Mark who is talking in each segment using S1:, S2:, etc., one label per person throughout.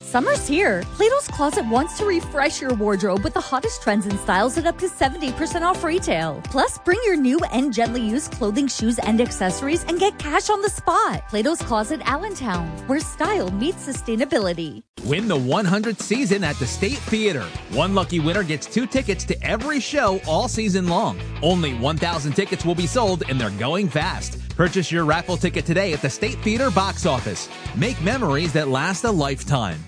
S1: Summer's here. Plato's Closet wants to refresh your wardrobe with the hottest trends and styles at up to 70% off retail. Plus, bring your new and gently used clothing, shoes, and accessories and get cash on the spot. Plato's Closet Allentown, where style meets sustainability.
S2: Win the 100th season at the State Theater. One lucky winner gets 2 tickets to every show all season long. Only 1,000 tickets will be sold, and they're going fast. Purchase your raffle ticket today at the State Theater box office. Make memories that last a lifetime.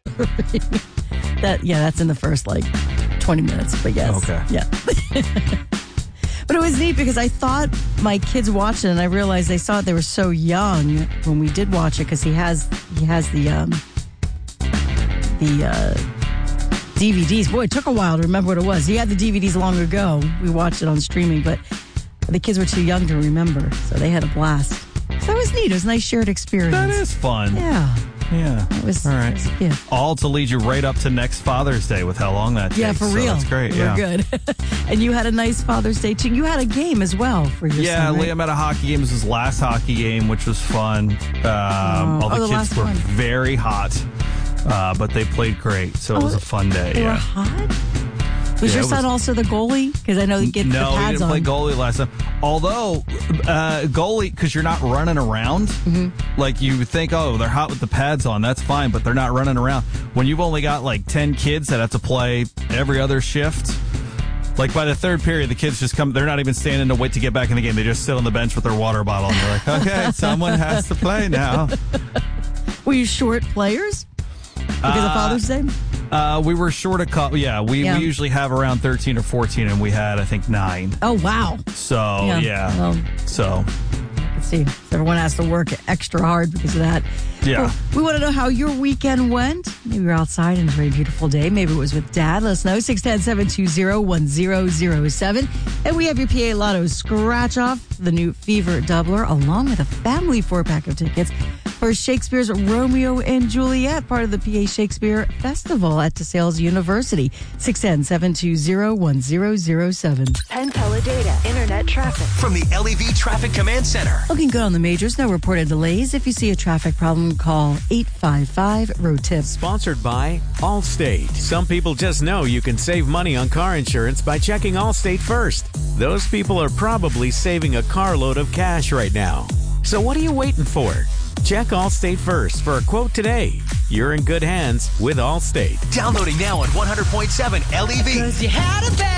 S3: That's in the first 20 minutes, but yes. Okay. Yeah. But it was neat because I thought my kids watched it, and I realized they saw it. They were so young when we did watch it, because he has the DVDs. Boy, it took a while to remember what it was. He had the DVDs long ago. We watched it on streaming, but the kids were too young to remember, so they had a blast. So that was neat. It was a nice shared experience.
S4: That is fun.
S3: Yeah.
S4: It
S3: was,
S4: all right.
S3: It was a gift.
S4: All to lead you right up to next Father's Day with how long that takes.
S3: Yeah, for real.
S4: So that's great.
S3: We're good. And you had a nice Father's Day too. You had a game as well for your son, right?
S4: Liam had a hockey game. This was his last hockey game, which was fun. All the kids were very hot, but they played great. So it was a fun day.
S3: They were hot? Was your son also the goalie? Because I know he gets the pads on.
S4: No, he didn't play goalie last time. Although, goalie, because you're not running around, like you think, they're hot with the pads on, that's fine, but they're not running around. When you've only got 10 kids that have to play every other shift, by the third period, the kids just come, they're not even standing to wait to get back in the game. They just sit on the bench with their water bottle, and they're like, okay, someone has to play now.
S3: Were you short players because of Father's Day?
S4: We were short a couple. Yeah, we usually have around 13 or 14, and we had, I think, 9.
S3: Oh, wow.
S4: So, Well, so.
S3: Let's see. Everyone has to work extra hard because of that.
S4: Yeah.
S3: Well, we want to know how your weekend went. Maybe you're outside and it's a very beautiful day. Maybe it was with Dad. Let us know. 610-720-1007. And we have your PA Lotto scratch off, the new Fever Doubler, along with a family 4-pack of tickets for Shakespeare's Romeo and Juliet, part of the PA Shakespeare Festival at DeSales University. 610-720-1007.
S5: Penn Teledata Internet traffic
S6: from the LEV Traffic Command Center.
S3: Looking good on the majors. No reported delays. If you see a traffic problem, call 855-ROTIP.
S7: Sponsored by Allstate. Some people just know you can save money on car insurance by checking Allstate first. Those people are probably saving a carload of cash right now. So what are you waiting for? Check Allstate first for a quote today. You're in good hands with Allstate.
S6: Downloading now on 100.7 LEV. 'Cause you had a bad